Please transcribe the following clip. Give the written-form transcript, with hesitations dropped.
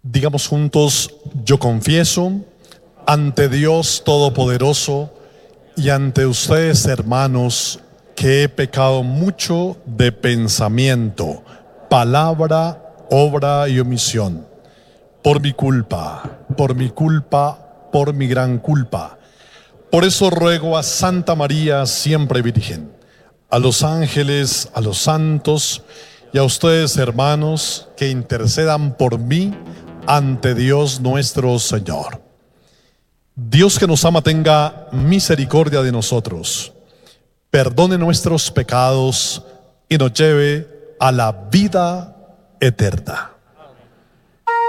Digamos juntos: yo confieso ante Dios Todopoderoso y ante ustedes, hermanos, que he pecado mucho de pensamiento, palabra, obra y omisión. Por mi culpa, por mi gran culpa. Por eso ruego a Santa María, siempre Virgen, a los ángeles, a los santos y a ustedes, hermanos, que intercedan por mí ante Dios nuestro Señor. Dios que nos ama tenga misericordia de nosotros, perdone nuestros pecados y nos lleve a la vida eterna.